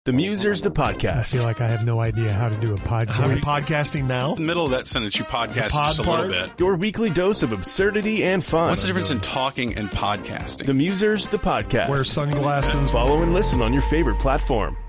The Musers, the I podcast. feel like I have no idea how to do a podcast. Are we podcasting now? In the middle of that sentence, you podcast pod just a part? little bit. Your weekly dose of absurdity and fun. What's the difference in talking and podcasting? The Musers, the podcast. Wear sunglasses. Follow and listen on your favorite platform.